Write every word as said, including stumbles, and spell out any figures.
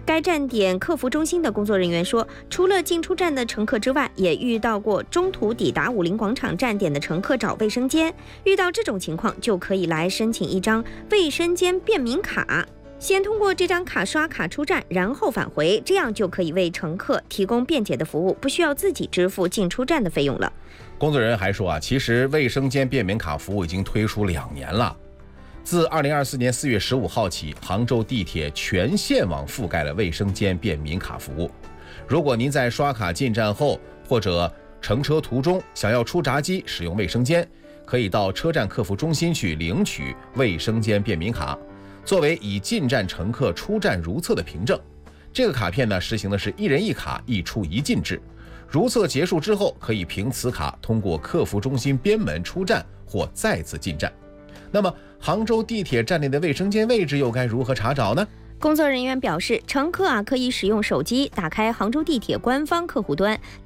该站点客服中心的工作人员说，除了进出站的乘客之外，也遇到过中途抵达武林广场站点的乘客找卫生间，遇到这种情况就可以来申请一张卫生间便民卡，先通过这张卡刷卡出站，然后返回，这样就可以为乘客提供便捷的服务，不需要自己支付进出站的费用了。 工作人员还说啊，其实卫生间便民卡服务已经推出两年了。自二零二四年四月十五号起，杭州地铁全线网覆盖了卫生间便民卡服务。如果您在刷卡进站后或者乘车途中想要出闸机使用卫生间，可以到车站客服中心去领取卫生间便民卡，作为已进站乘客出站如厕的凭证。这个卡片呢，实行的是一人一卡一出一进制。如厕结束之后，可以凭此卡通过客服中心边门出站或再次进站。那么杭州地铁站内的卫生间位置又该如何查找呢？ 工作人员表示，乘客啊可以使用手机打开杭州地铁官方客户端，